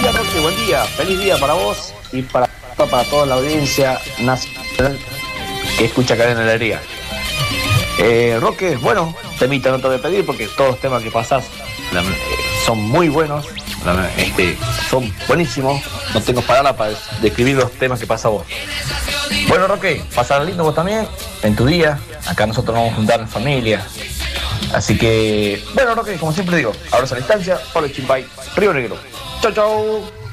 día, Roque, buen día. Feliz día para vos y para toda la audiencia nacional que escucha Cadena Alegría. Roque, bueno, temita no te voy a pedir porque todos los temas que pasás son muy buenos, son buenísimos. No tengo palabras para describir los temas que pasás vos. Bueno, Roque, pasar lindo vos también en tu día. Acá nosotros nos vamos a juntar en familia. Así que, bueno, Roque, como siempre digo, abrazo a la distancia, Pablo Chimpay, Río Negro. Chau, chau.